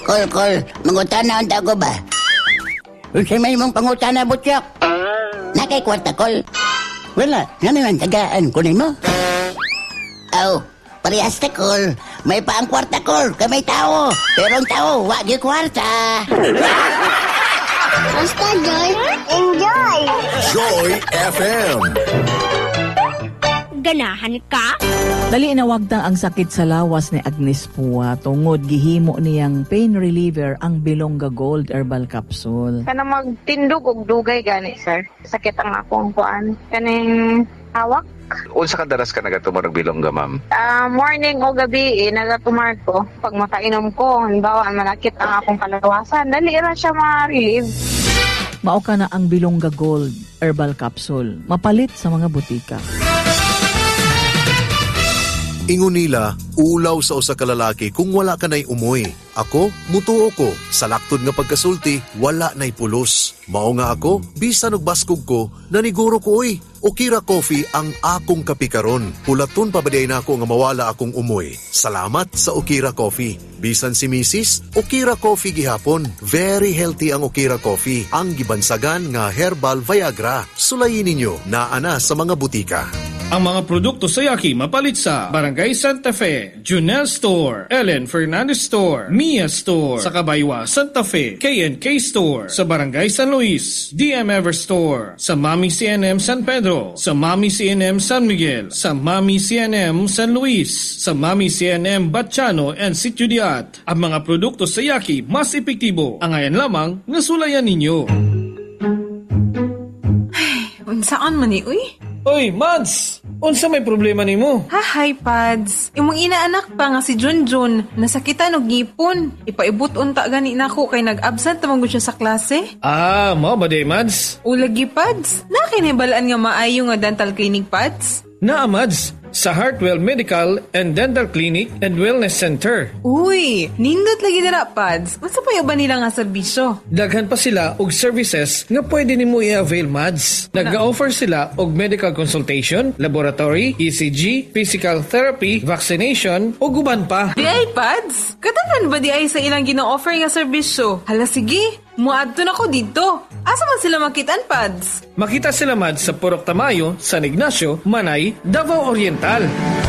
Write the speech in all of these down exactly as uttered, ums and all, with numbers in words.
Kol, kol, mangutana ang tago ba? Uy, may mong pangutana, Butchok. Nakay kwarta, kol. Wala, nga naman tagaan kunin mo. Aw, parehas na, kol. May pa ang kwarta, kol, ka may tao. Pero ang tao, wag yung kwarta. Basta, Joy. Enjoy! Joy F M. Ganahan ka? Dali inawagtang ang sakit sa lawas ni Agnes Pua tungod gihimo niyang pain reliever ang Bilonga Gold Herbal Capsule. Kana magtindog og dugay gani, sir. Sakit ang akong kuan. Kaning hawak. Unsa ka daras ka nagatumor og bilongga, ma'am? Uh, morning o gabi, eh, nagatumar ko. Pag makainom ko, halimbawa manakit ang akong kalawasan, dali ra siya ma-relieve. Mao ka na ang Bilonga Gold Herbal Capsule. Mapalit sa mga butika. Ingon nila, ulaw sa usa ka lalaki kung wala ka na'y umoy. Ako, mutuo ko. Sa laktod nga pagkasulti, wala na'y pulos. Mao nga ako, bisan og baskog ko, naniguro ko oy. Okira Coffee ang akong kapikaron. Pulaton pabaday na ako nga mawala akong umoy. Salamat sa Okira Coffee. Bisan si Missus Okira Coffee gihapon. Very healthy ang Okira Coffee. Ang gibansagan nga herbal Viagra. Sulayin ninyo, naana sa mga butika. Ang mga produkto sa Yaki mapalit sa Barangay Santa Fe, Junel Store, Ellen Fernandez Store, Mia Store, sa Kabaywa, Santa Fe, K and K Store, sa Barangay San Luis, D M Ever Store, sa Mami C N M San Pedro, sa Mami C N M San Miguel, sa Mami C N M San Luis, sa Mami C N M Batchano and Sitio Diat. Ang mga produkto sa Yaki mas epektibo. Ang ayan lamang nasulayan ninyo. Ay, unsaan man ni, uy? Oy, Mads! Unsa may problema nimo? Ha, hi, Pads. Imong inaanak pa nga si Junjun. Nasakitan og ngipon. Ipaibot unta gani nako kay nag-absent tamang siya sa klase. Ah, mao ba day, Mads? Ulagi, Pads. Nakinibalaan nga maayo nga dental clinic, Pads? Naa, Mads. Sa Heartwell Medical and Dental Clinic and Wellness Center. Uy, nindot lagi na Pads. Masa pa ba nila nga serbisyo? Daghan pa sila og services nga pwede nimo i-avail, Mads. Nag-offer sila og medical consultation, laboratory, E C G, physical therapy, vaccination, o guban pa. Di ay, Pads? Katakan ba di ay sa ilang gina-offer nga serbisyo? Hala, sige. Muadto na ko dito. Asa man sila makitaan, Pads? Makita sila, Mads, sa Purok Tamayo, San Ignacio, Manay, Davao Oriental.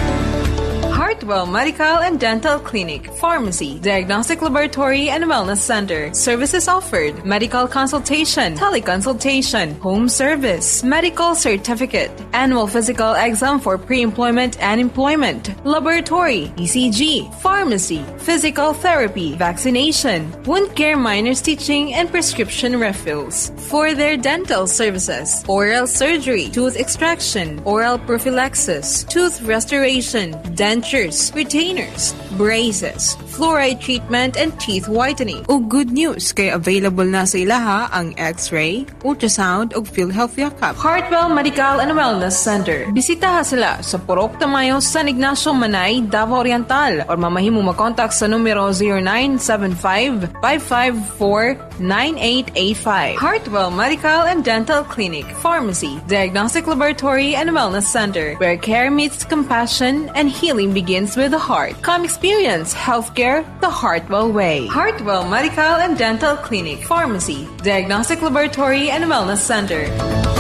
Heartwell Medical and Dental Clinic, Pharmacy, Diagnostic Laboratory and Wellness Center. Services offered: medical consultation, teleconsultation, home service, medical certificate, annual physical exam for pre-employment and employment, laboratory, E C G, pharmacy, physical therapy, vaccination, wound care minor stitching, and prescription refills. For their dental services: oral surgery, tooth extraction, oral prophylaxis, tooth restoration, dentures, retainers, braces, fluoride treatment, and teeth whitening. O good news, kay available na sa ilaha ang X-ray, ultrasound, o PhilHealth Yakap. Heartwell Medical and Wellness Center. Bisitaha sila sa Purok Tamayo, San Ignacio, Manay, Davao Oriental, or mamahimo mag-contact sa numero zero nine seven five, five five four, nine eight eight five. Heartwell Medical and Dental Clinic, Pharmacy, Diagnostic Laboratory, and Wellness Center, where care meets compassion and healing begins with the heart. Come experience healthcare the Heartwell way. Heartwell Medical and Dental Clinic, Pharmacy, Diagnostic Laboratory, and Wellness Center.